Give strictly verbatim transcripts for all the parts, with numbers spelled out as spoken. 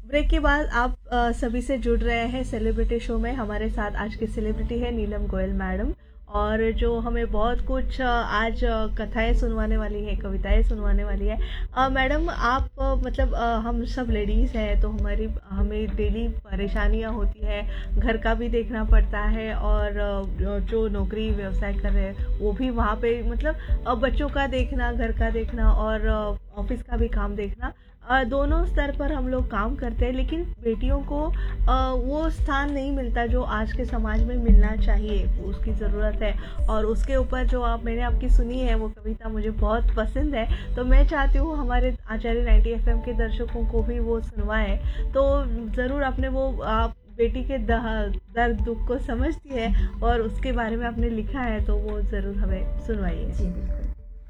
Break के बाद आप अ, सभी से जुड़ रहे हैं सेलिब्रिटी शो में। हमारे साथ आज की सेलिब्रिटी है नीलम गोयल मैडम, और जो हमें बहुत कुछ अ, आज अ, कथाएं सुनवाने वाली है, कविताएं सुनवाने वाली है। अ, मैडम आप अ, मतलब अ, हम सब लेडीज़ हैं तो हमारी हमें डेली परेशानियां होती है, घर का भी देखना पड़ता है, और अ, जो नौकरी व्यवसाय कर रहे हैं वो भी वहाँ पे मतलब अ, बच्चों का देखना, घर का देखना, और अ, ऑफिस का भी काम देखना। अ, दोनों स्तर पर हम लोग काम करते हैं, लेकिन बेटियों को अ, वो स्थान नहीं मिलता जो आज के समाज में मिलना चाहिए, उसकी ज़रूरत है। और उसके ऊपर जो आप मैंने आपकी सुनी है वो कविता मुझे बहुत पसंद है, तो मैं चाहती हूँ हमारे आचार्य नाइन्टी एफ एम के दर्शकों को भी वो सुनवाएं। तो ज़रूर आपने वो आप बेटी के दह- दर्द दुख को समझती है और उसके बारे में आपने लिखा है, तो वो ज़रूर हमें सुनवाइए। जी बिल्कुल।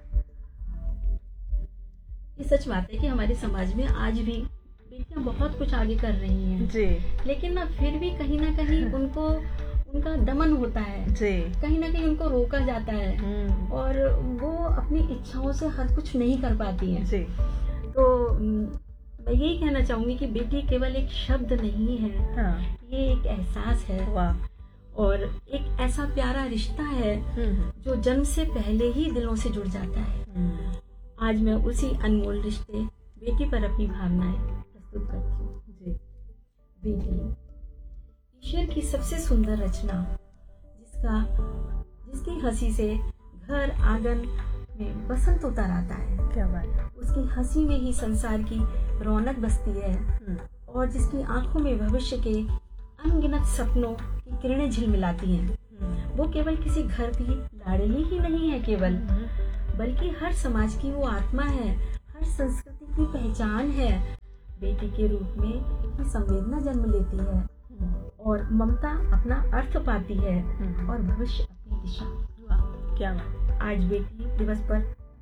ये सच बात है कि हमारे समाज में आज भी बेटियां बहुत कुछ आगे कर रही हैं जी लेकिन ना फिर भी कहीं ना कहीं उनको उनका दमन होता है, जी कहीं ना कहीं उनको रोका जाता है हम्म, और वो अपनी इच्छाओं से हर कुछ नहीं कर पाती हैं। जी तो हम्म, मैं यही कहना चाहूंगी कि बेटी केवल एक शब्द नहीं है, हाँ ये एक एहसास है वाह और एक ऐसा प्यारा रिश्ता है हम्म जो जन्म से पहले ही दिलों से जुड़ जाता है। हम्म, आज मैं उसी अनमोल रिश्ते बेटी पर अपनी भावनाएं प्रस्तुत करती हूँ। जी बेटी ईश्वर की सबसे सुंदर रचना, जिसका जिसकी हंसी से घर आंगन में बसंत उतर आता है। क्या बात है। उसकी हंसी में ही संसार की रौनक बसती है हम्म, और जिसकी आंखों में भविष्य के अनगिनत सपनों की किरणें झिलमिलाती हैं। हम्म, वो केवल किसी घर की लाडली ही नहीं है केवल, हम्म, बल्कि हर समाज की वो आत्मा है, हर संस्कृति की पहचान है। बेटी के रूप में ही संवेदना जन्म लेती है हम्म, और ममता अपना अर्थ पाती है हम्म, और भविष्य अपनी दिशा। वाह क्या बात। आज बेटी दिवस पर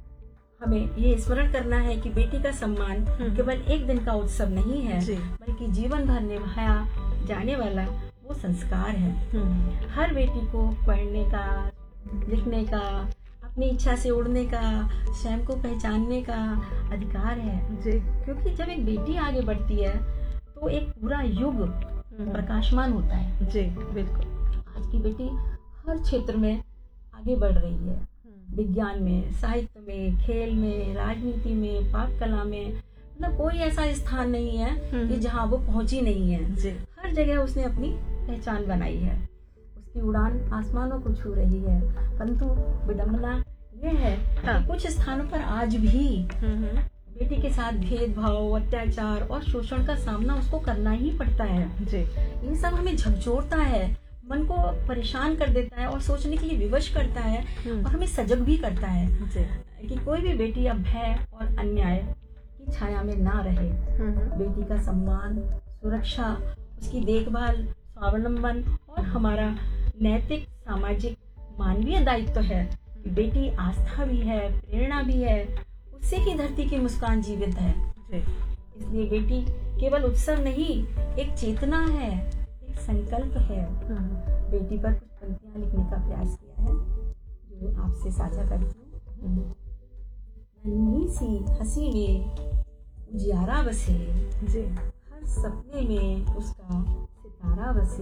हमें ये स्मरण करना है कि बेटी का सम्मान हम्म। केवल एक दिन का उत्सव नहीं है, जी। बल्कि जीवन भर निभाया जाने वाला वो संस्कार है। हम्म, हर बेटी को पढ़ने का, लिखने का, अपनी इच्छा से उड़ने का, स्वयं को पहचानने का अधिकार है। जी क्योंकि जब एक बेटी आगे बढ़ती है तो एक पूरा युग हम्म, प्रकाशमान होता है। जी बिल्कुल। आज की बेटी हर क्षेत्र में आगे बढ़ रही है, हम्म, विज्ञान में, साहित्य में, खेल में, राजनीति में, पाक कला में। मतलब कोई ऐसा स्थान नहीं है हम्म, कि जहाँ वो पहुंची नहीं है। जी हर जगह उसने अपनी पहचान बनाई है। उसकी उड़ान आसमानों को छू रही है, परंतु विडंबना यह है हाँ। कि कुछ स्थानों पर आज भी हम्म, बेटी के साथ भेदभाव, अत्याचार और शोषण का सामना उसको करना ही पड़ता है। जी ये सब हमें झकझोरता है, मन को परेशान कर देता है और सोचने के लिए विवश करता है हम्म, और हमें सजग भी करता है जी कि कोई भी बेटी अब भय और अन्याय की छाया में ना रहे। हम्म, बेटी का सम्मान, सुरक्षा, उसकी देखभाल, स्वावलंबन और हमारा नैतिक, सामाजिक, मानवीय दायित्व है कि बेटी आस्था भी है, प्रेरणा भी है, उससे ही धरती की मुस्कान जीवित है। जी इसलिए बेटी केवल उत्सव नहीं, एक चेतना है, एक संकल्प है। हम्म, बेटी पर कुछ पंक्तियां लिखने का प्रयास किया है जो आपसे साझा करती हूँ। नन्ही सी हंसी में उजियारा बसे, जी हर सपने में उसका सितारा बसे।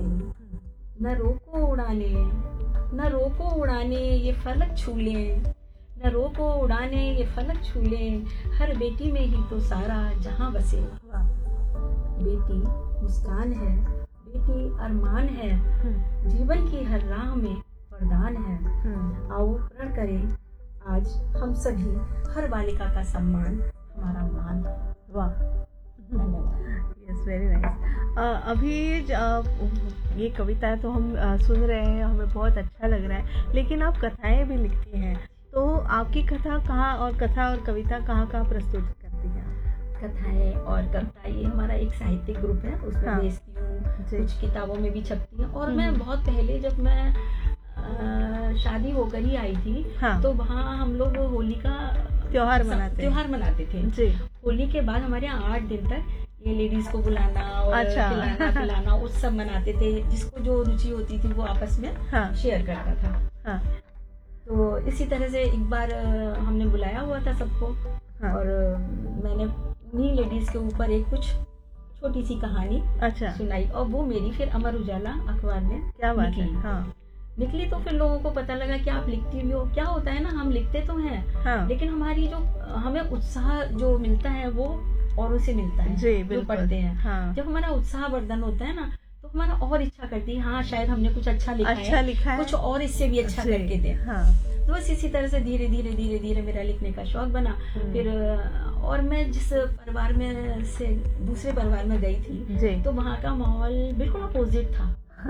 न रोको उड़ाने, न रोको उड़ाने ये फलक छू ले, न रोको उड़ाने ये फलक छू ले, हर बेटी में ही तो सारा जहां बसे। वाह बेटी मुस्कान है, बेटी अरमान है, हम्म, जीवन की हर राह में वरदान है। हम्म, आओ प्रण करें आज हम सभी, हर बालिका का सम्मान हमारा मान है। वाह धन्यवाद। Yes very nice. अभी ज- अ, ये कविता तो हम अ, सुन रहे हैं, हमें बहुत अच्छा लग रहा है, लेकिन आप कथाएं भी लिखती हैं, तो आपकी कथा कहाँ और कथा और कविता कहाँ कहाँ प्रस्तुत करती हैं? कथाएं और कविता, ये हमारा एक साहित्यिक ग्रुप है, उसमें हाँ। बेचती हूँ, जी। कुछ किताबों में भी छपती हैं। और हम्म। मैं बहुत पहले जब मैं अ, शादी होकर ही आई थी, हाँ। तो वहाँ हम लोग होली का त्योहार मनाते हैं। त्योहार मनाते थे। जी होली के बाद हमारे यहाँ आठ दिन तक ये लेडीज को बुलाना और अच्छा। खिलाना पिलाना उत्सव मनाते थे, जिसको जो रुचि होती थी वो आपस में हाँ। शेयर करता था। हाँ तो इसी तरह से एक बार अ, हमने बुलाया हुआ था सबको। हाँ। और अ, मैंने उन्हीं लेडीज के ऊपर एक कुछ छोटी सी कहानी अच्छा, सुनाई, और वो मेरी फिर अमर उजाला अखबार में क्या बात है। निकली। हाँ निकली तो फिर लोगों को पता लगा कि आप लिखती भी हो। क्या होता है ना, हम लिखते तो हैं, हाँ लेकिन हमारी जो हमें उत्साह जो मिलता है वो औरों से मिलता है जी जो बिल्कुल। पढ़ते हैं। हाँ जब हमारा उत्साह वर्धन होता है ना, तो हमारा और इच्छा करती है, हाँ शायद हमने कुछ अच्छा लिखा अच्छा है, लिखा है, कुछ और इससे भी अच्छा जी, करके दे। हाँ तो बस इसी तरह से धीरे धीरे धीरे धीरे मेरा लिखने का शौक बना। हम्म, फिर अ, और मैं जिस परिवार में से दूसरे परिवार में गई थी, जी तो वहाँ का माहौल बिल्कुल अपोजिट था।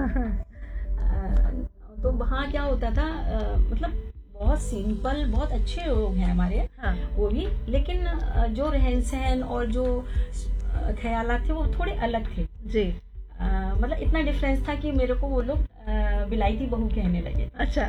अ, तो वहाँ क्या होता था, अ, मतलब बहुत सिंपल, बहुत अच्छे लोग हैं हमारे हाँ वो भी, लेकिन अ, जो रहन सहन और जो अ, ख्यालात थे वो थोड़े अलग थे। जी, अ, मतलब इतना डिफरेंस था कि मेरे को वो लोग अ, बिलायती बहू कहने लगे। अच्छा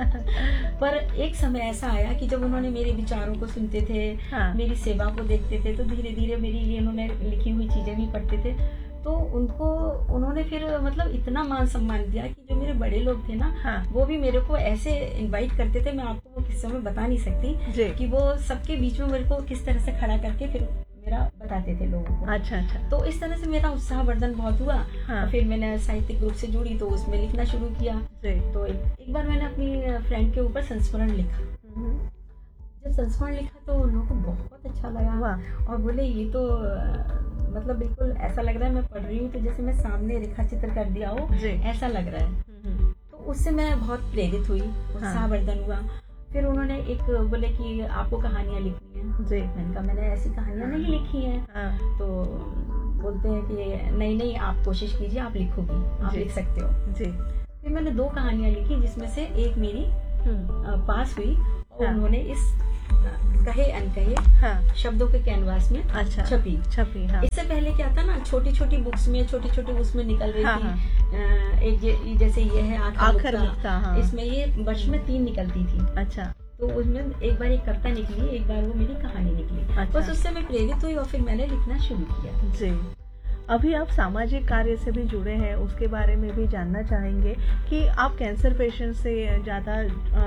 पर एक समय ऐसा आया कि जब उन्होंने मेरे विचारों को सुनते थे, हाँ मेरी सेवा को देखते थे, तो धीरे धीरे मेरी ये उन्होंने लिखी हुई चीजें भी पढ़ते थे, तो उनको उन्होंने फिर मतलब इतना मान सम्मान दिया कि जो मेरे बड़े लोग थे ना, हाँ वो भी मेरे को ऐसे इनवाइट करते थे, मैं आपको वो किस्से में बता नहीं सकती, जी, कि वो सबके बीच में मेरे को किस तरह से खड़ा करके फिर मेरा बताते थे लोगों को। अच्छा अच्छा, तो इस तरह से मेरा उत्साह वर्धन बहुत हुआ। हाँ और फिर मैंने साहित्यिक ग्रुप से जुड़ी तो उसमें लिखना शुरू किया। जी, तो एक, एक बार मैंने अपनी फ्रेंड के ऊपर संस्मरण लिखा। हम्म, जब संस्मरण लिखा तो उन लोगों को बहुत अच्छा लगा, वाह, और बोले ये तो अ, मतलब बिल्कुल ऐसा लग रहा है मैं पढ़ रही हूँ तो जैसे मैं सामने रेखा चित्र कर दिया हो, जी, ऐसा लग रहा है। हम्म, तो उससे मैं बहुत प्रेरित हुई, उत्साह वर्धन हुआ। फिर उन्होंने एक बोले कि आपको कहानियां लिखनी है। जी, मैंने कहा मैंने ऐसी कहानियां नहीं लिखी हैं। हाँ तो बोलते हैं कि नहीं नहीं आप कोशिश कीजिए, आप लिखोगी, आप जी। लिख सकते हो। जी, फिर मैंने दो कहानियां लिखी, जिसमें से एक मेरी हम्म, अ, पास हुई, और हाँ। उन्होंने इस अ, कहे अनकहे हाँ शब्दों के कैनवास में अच्छा, छपी। छपी, हाँ इससे पहले क्या था ना, छोटी छोटी बुक्स में छोटी छोटी उसमें निकल रही हाँ, थी। हाँ। अ, एक जे, जैसे ये है आखिर आखिर मुक्ता, मुक्ता, हाँ इसमें ये वर्ष में तीन निकलती थी। अच्छा, तो उसमें एक बार एक कविता निकली, एक बार वो मेरी कहानी निकली। अच्छा। बस उससे मैं प्रेरित हुई और फिर मैंने लिखना शुरू किया। जी, अभी आप सामाजिक कार्य से भी जुड़े हैं, उसके बारे में भी जानना चाहेंगे कि आप कैंसर पेशेंट से ज़्यादा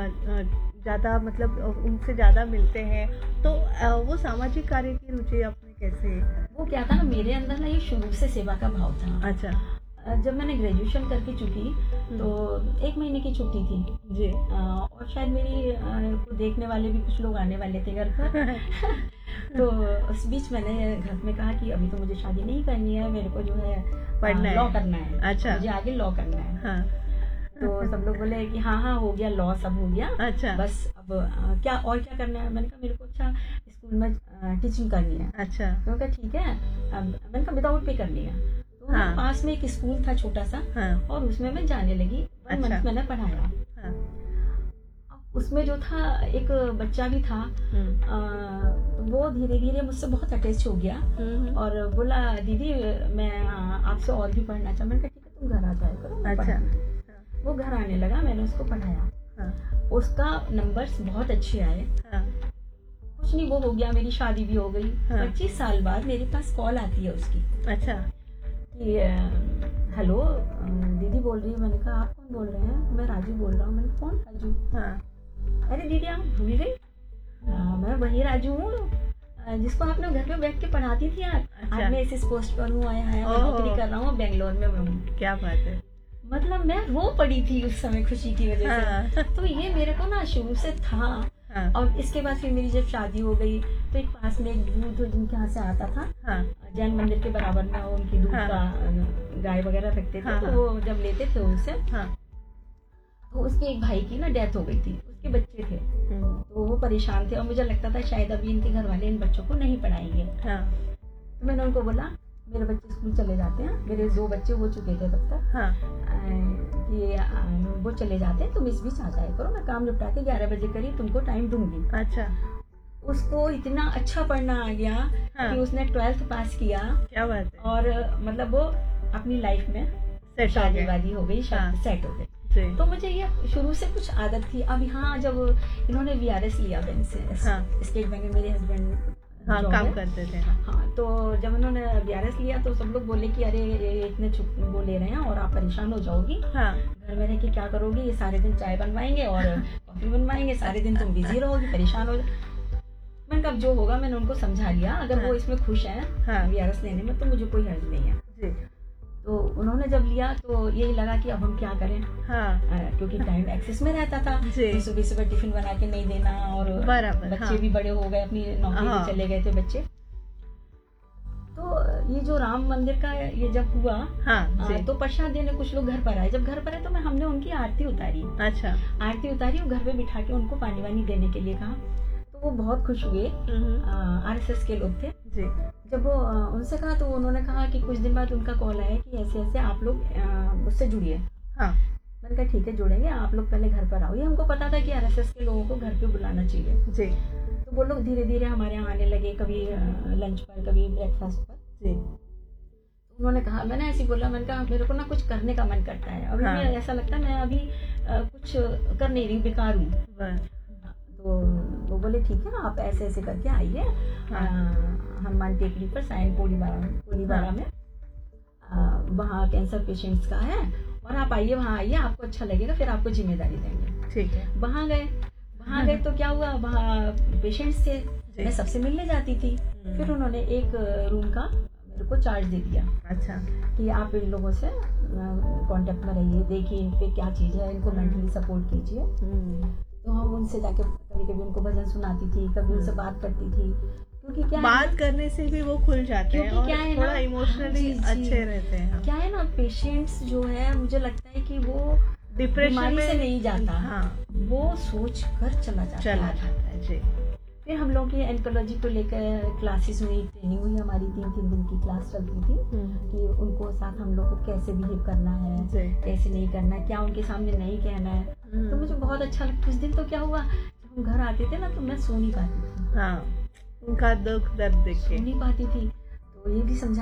ज़्यादा मतलब उनसे ज़्यादा मिलते हैं, तो अ, वो सामाजिक कार्य की रुचि आपने कैसे? वो क्या था ना, मेरे अंदर ना ये शुरू से सेवा का भाव था। अच्छा, अ, जब मैंने ग्रेजुएशन करके चुकी तो एक महीने की छुट्टी थी जी, अ, और शायद मेरी अ, को देखने वाले भी कुछ लोग आने वाले थे घर पर। तो उस बीच मैंने घर में कहा कि अभी तो मुझे शादी नहीं करनी है, मेरे को जो है पढ़ना है। लॉ करना है। अच्छा। मुझे आगे लॉ करना है। हाँ तो सब लोग बोले कि हाँ हाँ हो गया, लॉ सब हो गया, अच्छा, बस अब अ, क्या और क्या करना है। मैंने कहा मेरे को अच्छा स्कूल में टीचिंग करनी है। अच्छा, तो उन्होंने कहा ठीक है, अब मैंने कहा विदाउट पे करनी है। तो हाँ। पास में एक स्कूल था छोटा सा, हाँ और उसमें मैं जाने लगी। वन अच्छा। मंथ मैंने पढ़ाया। हाँ, अब उसमें जो था एक बच्चा भी था, हम्म, अ, वो धीरे धीरे मुझसे बहुत अटैच हो गया हम्म, और बोला दीदी मैं अ, आपसे और भी पढ़ना चाहता। मैंने कहा ठीक है तुम घर आ जाया करो, मैं अच्छा, पढ़ाऊंगी। वो घर आने लगा, मैंने उसको पढ़ाया। हाँ, उसका नंबर्स बहुत अच्छे आए। हाँ, कुछ नहीं, वो हो गया, मेरी शादी भी हो गई। हाँ। पच्चीस साल बाद मेरे पास कॉल आती है उसकी अच्छा, कि अ, हेलो अ, दीदी बोल रही है। मैंने कहा आप कौन बोल रहे हैं? मैं राजू बोल रहा हूँ। मैंने कहा, कौन राजू? हाँ, अरे दीदी आप भूल गई, अ, मैं वही राजू हूँ अ, जिसको आपने घर पे बैठ के पढ़ाती थी आप। अच्छा। आज मैं इस इस पोस्ट पर हूँ, आया है, मैं ओहो। नौकरी कर रहा हूँ, बेंगलोर में हूँ। क्या बात है। मतलब मैं रो पड़ी थी उस समय खुशी की वजह से। हाँ, तो ये मेरे को ना शुरू से था। हाँ, और इसके बाद फिर मेरी जब शादी हो गई तो एक पास में एक दूध जिनके यहाँ से आता था, हाँ, जैन मंदिर के बराबर में, वो उनकी दूध हाँ। का अ, गाय वगैरह रखते थे। हाँ, तो हाँ। वो जब लेते थे उनसे, हाँ, तो उसके एक भाई की ना डेथ हो गई थी, उसके बच्चे थे। हम्म, तो वो परेशान थे और मुझे लगता था शायद अभी इनके घर वाले इन बच्चों को नहीं पढ़ाएंगे। हाँ, तो मैंने उनको बोला मेरे बच्चे स्कूल चले जाते हैं, मेरे दो बच्चे हो चुके थे तब तक, हाँ, अ, कि अ, वो चले जाते हैं, तुम इस बीच आ जाया करो, मैं काम निपटा के ग्यारह बजे करीब तुमको टाइम दूंगी। अच्छा, उसको इतना अच्छा पढ़ना आ गया हाँ। कि उसने ट्वेल्थ पास किया क्या बात है। और मतलब वो अपनी लाइफ में सेट हो शादी गया। वादी हो गई, हाँ। सेट हो गई। जी, तो मुझे ये शुरू से कुछ आदत थी। अब यहाँ जब इन्होंने वी आर एस लिया बैंक से, हाँ। स्टेट बैंक में मेरे हस्बैंड हाँ काम करते थे। हाँ, हाँ, तो जब उन्होंने वी आर एस लिया तो सब लोग बोले कि अरे ये इतने छुप वो ले रहे हैं और आप परेशान हो जाओगी, हाँ, घर में रह के क्या करोगी, ये सारे दिन चाय बनवाएंगे और कॉफी बनवाएंगे, सारे दिन तुम बिजी रहोगी, परेशान हो। मैंने कहा अब जो होगा मैंने उनको समझा लिया, अगर हाँ। वो इसमें खुश हैं हाँ। वीआरएस लेने में तो मुझे कोई हर्ज नहीं है। जी। तो उन्होंने जब लिया तो यही लगा कि अब हम क्या करें, हाँ। अ, क्योंकि टाइम एक्सेस में रहता था, जी। तो सुबह सुबह टिफिन बना के नहीं देना, और बराबर, बच्चे हाँ। भी बड़े हो गए, अपनी नौकरी हाँ। पे चले गए थे बच्चे। तो ये जो राम मंदिर का ये जब हुआ, हाँ आ, जी। तो प्रसाद देने कुछ लोग घर पर आए। जब घर पर आए तो मैं हमने उनकी आरती उतारी, अच्छा। आरती उतारी और घर पे बिठा के उनको पानी वानी देने के लिए कहा। तो वो बहुत खुश हुए, हम्म, आरएसएस के लोग थे। जी। जब वो आ, उनसे कहा तो उन्होंने कहा कि कुछ दिन बाद उनका कॉल आया कि ऐसे ऐसे आप लोग आ, मुझसे जुड़िए। हाँ। मैंने कहा ठीक है जुड़ेंगे, आप लोग पहले घर पर आओ। ये हमको पता था कि आरएसएस के लोगों को घर पे बुलाना चाहिए। जी। तो वो लोग धीरे धीरे हमारे यहाँ आने लगे, कभी लंच पर, कभी ब्रेकफास्ट पर। जी। उन्होंने कहा, मैंने ऐसे ही बोला, मैंने कहा मेरे को ना कुछ करने का मन करता है अभी। हाँ। मैं ऐसा लगता है मैं अभी आ, कुछ कर नहीं रही, बेकार हूँ। वाह। तो वो बोले ठीक है आप ऐसे ऐसे करके आइए हाँ। हनुमान टेकरी पर साइन पोलीबारा पोलीबारा हाँ। में, आ, वहाँ कैंसर पेशेंट्स का है, और आप आइए, वहाँ आइए, आपको अच्छा लगेगा, फिर आपको जिम्मेदारी देंगे। ठीक है। वहाँ गए, वहाँ गए तो क्या हुआ, वहाँ पेशेंट्स थे, मैं सबसे मिलने जाती थी। फिर उन्होंने एक रूम का मेरे को चार्ज दे दिया। अच्छा। कि आप इन लोगों से कांटेक्ट में रहिए, देखिए इन पे क्या चीज़ है, इनको मेंटली सपोर्ट कीजिए। तो हम उनसे जाके कभी कभी उनको भजन सुनाती थी, कभी उनसे बात करती थी, क्योंकि क्या बात है, करने से भी वो खुल जाते हैं और क्या है थोड़ा ना, इमोशनली जी, जी, अच्छे रहते हैं। क्या है ना, पेशेंट्स जो है मुझे लगता है कि वो डिप्रेशन बीमारी में से नहीं जाता, हाँ, वो सोच कर चला जाता चला है। जाता है। जी। फिर हम लोग की एंकोलॉजी को लेकर क्लासेस हुई, ट्रेनिंग हुई, हमारी तीन तीन दिन की क्लास चलती थी कि उनको साथ हम लोग को कैसे बिहेव करना है, जी। कैसे नहीं करना है, क्या उनके सामने नहीं कहना है। तो मुझे बहुत अच्छा लगता। कुछ दिन तो क्या हुआ, जब हम घर आते थे ना तो मैं सो नहीं पाती थी, हाँ, उनका दुख दर्द देख सो के। नहीं पाती थी। तो ये भी समझा